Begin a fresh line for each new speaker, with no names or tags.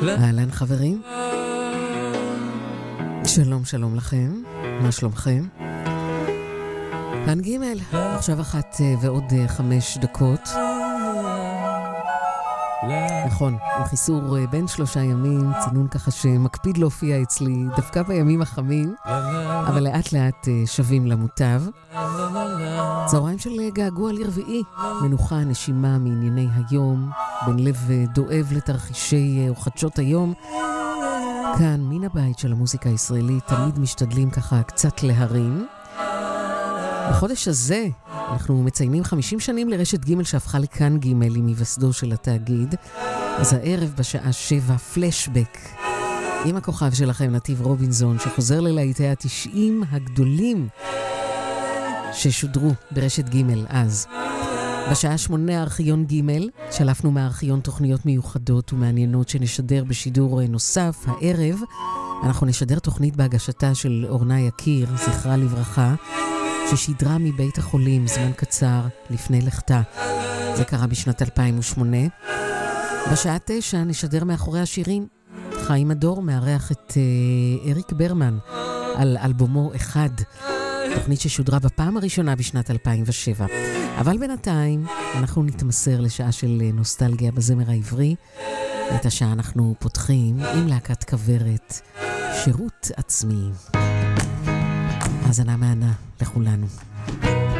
אהלן חברים, שלום שלום לכם, מה שלומכם? כאן ג' עכשיו 1:05. נכון, עם חיסור בין 3 ימים, צינון ככה שמקפיד להופיע אצלי דווקא בימים החמים, אבל לאט לאט שווים למוטב. צהריים של געגוע לרביעי, מנוחה, נשימה מענייני היום, בין לב דואב לתרחישי וחדשות היום. כאן מן הבית של המוזיקה הישראלית תמיד משתדלים ככה קצת להרים. בחודש הזה אנחנו מציינים 50 שנים לרשת ג' שהפכה לכאן ג' עם היווסדו של התאגיד. אז הערב בשעה 7 פלשבק עם הכוכב שלכם נתיב רובינזון שחוזר ללהיטי ה-90 הגדולים ששודרו ברשת ג' אז. בשעה 8 ארכיון ג' שלפנו מהארכיון תוכניות מיוחדות ומעניינות שנשדר בשידור נוסף. הערב אנחנו נשדר תוכנית בהגשתה של אורנה יקיר, זכרה לברכה, ששידרה מבית החולים זמן קצר לפני לכתה. זה קרה בשנת 2008. בשעה 9 נשדר מאחורי השירים. חיים הדור מארח את אריק ברמן על אלבומו אחד, תוכנית ששודרה בפעם הראשונה בשנת 2007. אבל בינתיים אנחנו נתמסר לשעה של נוסטלגיה בזמר העברי. את השעה אנחנו פותחים עם להקת כוורת, שירות עצמי. האזנה מהנה לכולנו.